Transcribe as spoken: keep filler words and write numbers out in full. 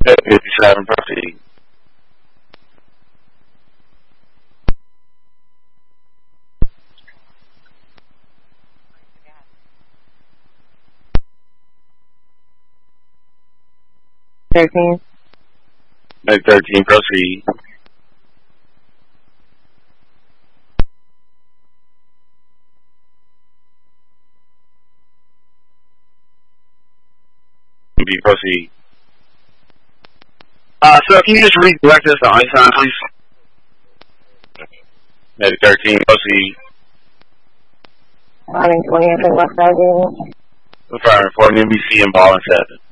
fifty-seven, proceed. thirteen. Meg thirteen, proceed. B, proceed. Uh, so can you just redirect us to Einstein, please? Meg thirteen, proceed. Running twenty, I think, West Avenue. Fire reporting N B C and ball and seven.